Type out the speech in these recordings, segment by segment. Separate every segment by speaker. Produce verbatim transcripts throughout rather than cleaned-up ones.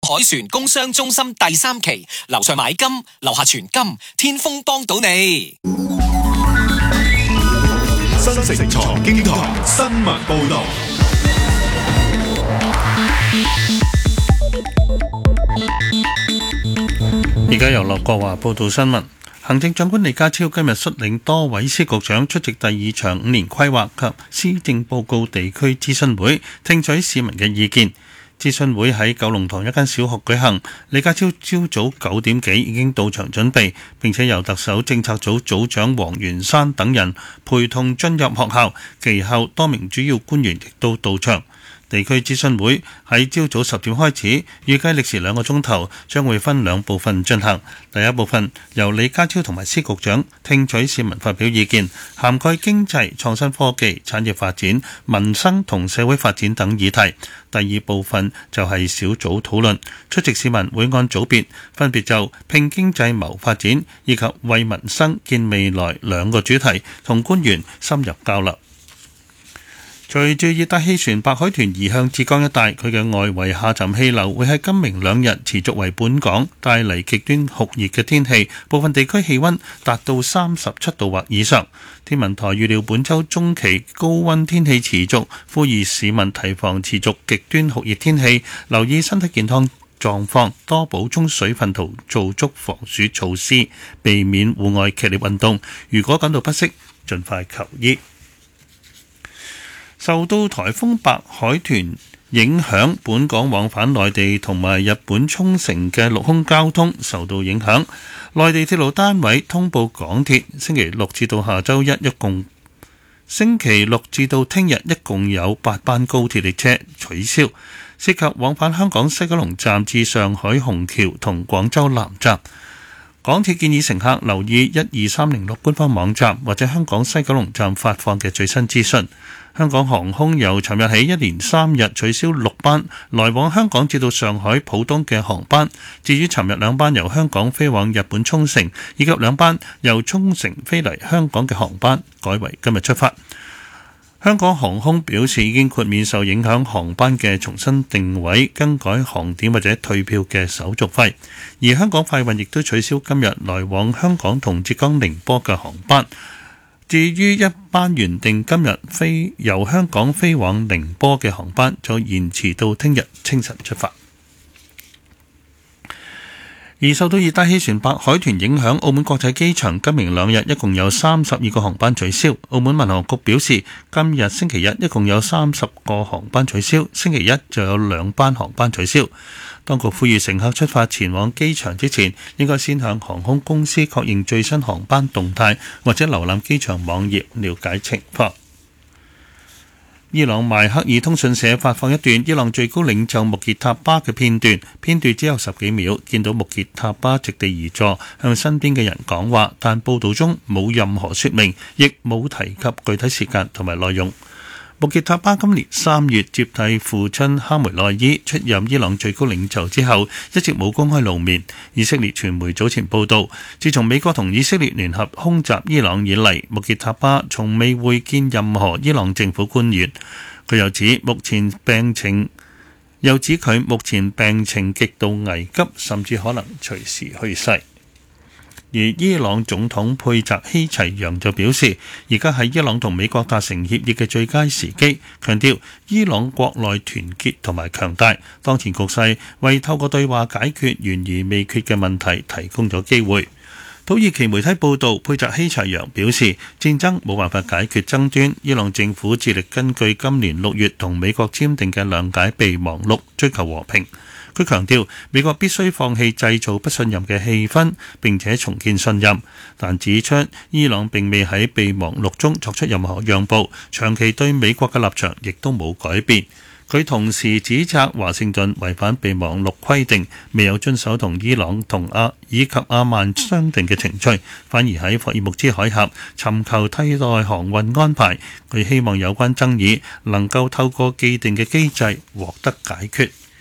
Speaker 1: 海船工商中心第三期，樓上買金，樓下存金，天風幫到你。
Speaker 2: 新城財經台新聞報道。
Speaker 3: 而家由樂國華報道新聞。行政長官李家超今日率領多位司局長出席第二場五年規劃及施政報告地區諮詢會，聽取市民嘅意見。諮詢會喺九龍塘一間小學舉行，李家超朝早九點幾已經到場準備，並且由特首政策組組長黃元山等人陪同進入學校，其後多名主要官員亦都到場。地區諮詢會喺朝早十點開始，預計歷時兩個鐘頭，將會分兩部分進行。第一部分由李家超同埋司局長聽取市民發表意見，涵蓋經濟、創新科技、產業發展、民生同社會發展等議題。第二部分就係小組討論，出席市民會按組別分別就拼經濟謀發展以及為民生建未來兩個主題，同官員深入交流。隨住熱帶氣旋白海豚移向浙江一帶，佢嘅外圍下沉氣流會喺今明兩日持續為本港帶嚟極端酷熱嘅天氣，部分地區氣溫達到三十七度或以上。天文台預料本週中期高溫天氣持續，呼籲市民提防持續極端酷熱天氣，留意身體健康狀況，多補充水分同做足防暑措施，避免戶外劇烈運動。如果感到不適，盡快求醫。受到颱風白海豚影響，本港往返內地同埋日本沖繩嘅陸空交通受到影響。內地鐵路單位通報港鐵星期六至到下週一一共星期六至到聽日一共有八班高鐵列車取消，涉及往返香港西九龍站至上海虹橋同廣州南站。港鐵建議乘客留意一二三零六官方網站或者香港西九龍站發放嘅最新資訊。香港航空由尋日起一連三日取消六班來往香港至到上海浦東嘅航班，至於尋日兩班由香港飛往日本沖繩以及兩班由沖繩飛嚟香港嘅航班，改為今日出發。香港航空表示已經豁免受影響航班嘅重新定位、更改航點或者退票嘅手續費，而香港快運亦都取消今日來往香港同浙江寧波嘅航班。至於一班原定今日飛由香港飛往寧波嘅航班，就延遲到聽日清晨出發。而受到熱帶氣旋白海豚影響，澳門國際機場今明兩日一共有三十二個航班取消。澳門民航局表示，今日星期一一共有三十個航班取消，星期一就有兩班航班取消。當局呼籲乘客出發前往機場之前，應該先向航空公司確認最新航班動態，或者瀏覽機場網頁了解情況。伊朗邁克爾通訊社發放一段伊朗最高領袖穆傑塔巴嘅片段，片段只有十幾秒，見到穆傑塔巴席地而坐，向身邊嘅人講話，但報道中冇任何說明，亦冇提及具體時間同埋內容。穆傑塔巴今年三月接替父親哈梅內伊出任伊朗最高領袖之後，一直冇公開露面。以色列傳媒早前報道，自從美國同以色列聯合空襲伊朗以嚟，穆傑塔巴從未會見任何伊朗政府官員。佢又指目前病情，又指佢目前病情極度危急，甚至可能隨時去世。而伊朗總統佩澤希齊揚就表示，而家係伊朗同美國達成協議嘅最佳時機，強調伊朗國內團結同埋強大，當前局勢為透過對話解決懸而未決嘅問題提供咗機會。土耳其媒體報道，佩澤希齊揚表示，戰爭冇辦法解決爭端，伊朗政府致力根據今年六月同美國簽訂嘅諒解備忘錄追求和平。佢強調，美國必須放棄製造不信任嘅氣氛，並且重建信任，但指出伊朗並未喺備忘錄中作出任何讓步，長期對美國嘅立場亦都冇改變。佢同時指責華盛頓違反備忘錄規定，未有遵守同伊朗同阿以及阿曼商定嘅程序，反而喺霍爾木茲海峽尋求替代航運安排。佢希望有關爭議能夠透過既定嘅機制獲得解決。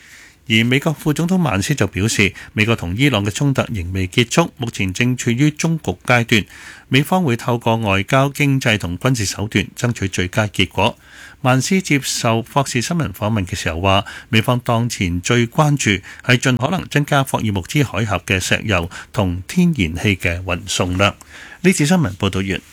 Speaker 3: 而美國副總統曼斯就表示，美國同伊朗嘅衝突仍未結束，目前正處於終局階段，美方會透過外交、經濟同軍事手段爭取最佳結果。曼斯接受霍士新聞訪問嘅時候話，美方當前最關注係盡可能增加霍爾木茲海峽嘅石油同天然氣嘅運送量。呢次新聞報導完。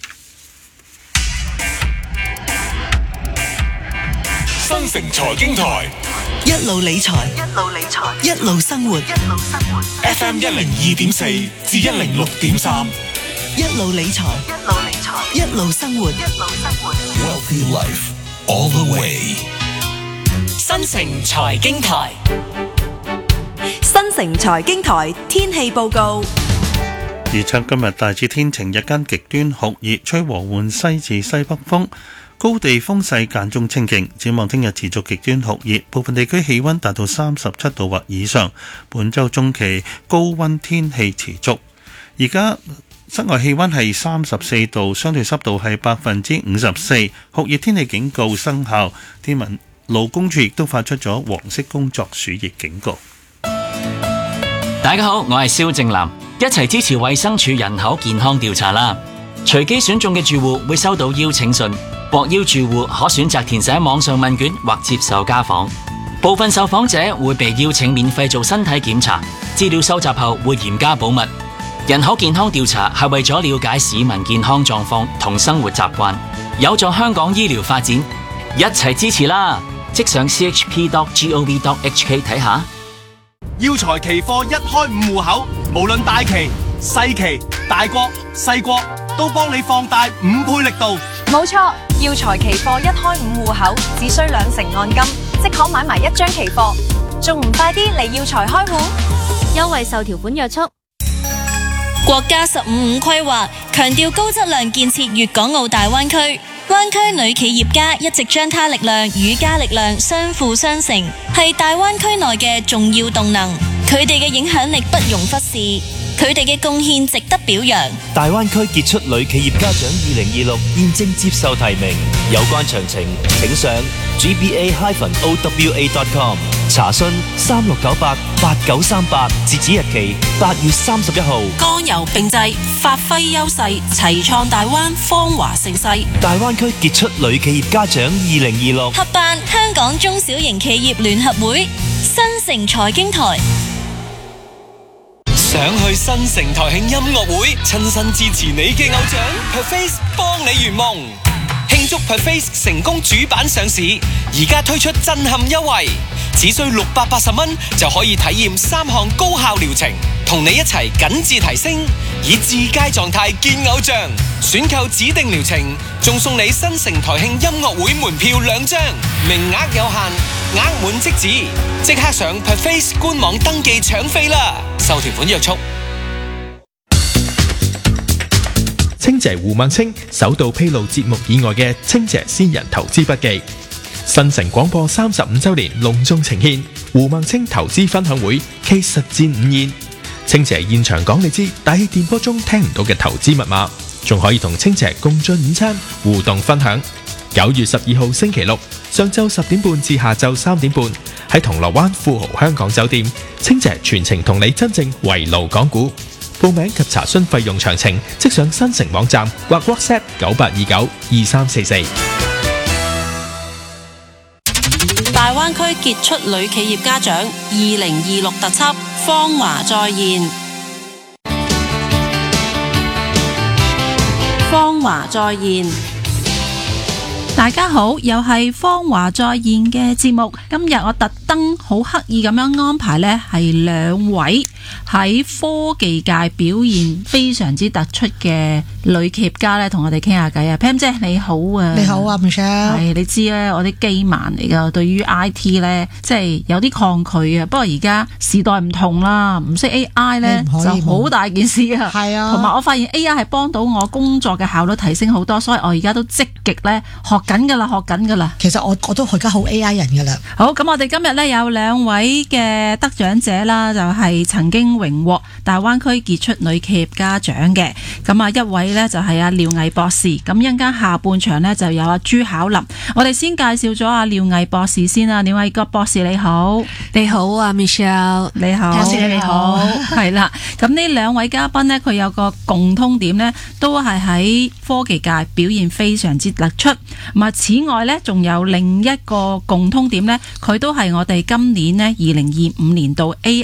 Speaker 2: 新城財經台
Speaker 4: 一路理財，一路理財，一路生活，一路生活。
Speaker 2: F M 一零二點四至一零六點三，
Speaker 4: 一路理財，一路理財，一路生活，一路生活。
Speaker 2: Wealthy Life all the way。
Speaker 1: 新城財經台，
Speaker 5: 新城財經台天氣報告。
Speaker 3: 預測今日大致天晴，日間極端酷熱，吹和緩西至西北風。高地風勢間中清勁，展望聽日持續極端酷熱，部分地區氣溫達到三十七度或以上。本週中期高溫天氣持續。而家室外氣溫係三十四度，相對濕度係百分之五十四，酷熱天氣警告生效。天文勞工處亦都發出咗黃色工作暑熱警告。
Speaker 6: 大家好，我係蕭正南，一齊支持衛生署人口健康調查啦！隨機選中嘅住戶會收到邀請信。獲邀住戶可選擇填寫網上問卷或接受家訪，部分受訪者會被邀請免費做身體檢查，資料收集後會嚴加保密。人口健康調查係為咗了解市民健康狀況同生活習慣，有助香港醫療發展，一齊支持啦！即上 c h p dot gov dot h k 睇下。
Speaker 7: 耀才期貨一開五戶口，無論大期、細期、大國、細國，都幫你放大五倍力度。
Speaker 8: 冇錯，耀才期貨一開五戶口，只需兩成按金，即可買埋一張期貨，仲唔快啲嚟耀才開戶？
Speaker 9: 優惠受條款約束。
Speaker 10: 國家十五五規劃強調高質量建設粵港澳大灣區，灣區女企業家一直將她力量與家力量相輔相成，係大灣區內嘅重要動能，佢哋嘅影響力不容忽視。佢哋嘅貢獻值得表揚。
Speaker 11: 大灣區傑出女企業家獎二零二六現正接受提名，有關詳情請上 g b a dash o w a dot com 查詢三六九八八九三八，截止日期八月三十一號。
Speaker 12: 剛柔並濟，發揮優勢，齊創大灣芳華盛世。
Speaker 11: 大灣區傑出女企業家獎二零二六
Speaker 10: 合辦香港中小型企業聯合會，新城財經台。
Speaker 1: 想去新城台慶音樂會，親身支持你嘅偶像 Perface， 幫你圓夢。慶祝 Perface 成功主板上市，而家推出震撼優惠，只需六百八十蚊就可以體驗三項高效療程，同你一齊緊緻提升，以至佳狀態見偶像。選購指定療程，仲送你新城台慶音樂會門票兩張，名額有限，額滿即止，即刻上 Perface 官網登記搶飛啦！受條款約束。
Speaker 13: 清姐胡孟青首度披露節目以外嘅清姐先人投資筆記。新城廣播三十五周年隆重呈獻胡孟青投資分享會暨實戰午宴。清姐現場講你知大氣電波中聽唔到嘅投資密碼，仲可以同清姐共進午餐互動分享。九月十二號星期六上晝十點半至下晝三點半喺銅鑼灣富豪香港酒店，清姐全程同你真正圍爐講股。報名及查詢費用詳情，即上新城網站或 WhatsApp 九八二九二三四四。
Speaker 12: 大灣區傑出女企業家獎二零二六特輯，芳華再現。芳華再現。
Speaker 14: 大家好，又係芳華再現嘅節目。今日我特登好刻意咁樣安排呢，係兩位喺科技界表現非常之突出嘅女企業家呢，同我哋傾下偈啊。Pam 姐你好啊。
Speaker 15: 你好啊 Michelle。係你知咧，我啲機盲嚟噶，對於 I T 呢，即係有啲抗拒啊。不過而家時代唔同啦，唔識 A I 呢就好大件事啊。係啊。同埋我發現 A I 係幫到我工作嘅效率提升好多，所以我而家都積極呢學緊噶啦，學緊噶啦。其實我我都而家好 A I 人噶啦。好，咁我哋今日呢
Speaker 14: 呢，有兩位嘅得獎者啦，就係、是、曾經榮獲大灣區傑出女企業家獎嘅。咁啊，一位呢，就係阿廖毅博士。咁一陣間下半場呢，就有阿朱巧琳。我哋先介紹咗阿廖毅博士先啊，廖毅個博士你好，
Speaker 16: 你好啊 Michelle，
Speaker 14: 你好，
Speaker 16: 嘉姐你好，
Speaker 14: 係啦。咁呢兩位嘉賓呢，佢有個共通點呢，都係喺科技界表現非常之突出。咁啊，此外呢，仲有另一個共通點呢，佢都係我哋今年呢二零二五年度 A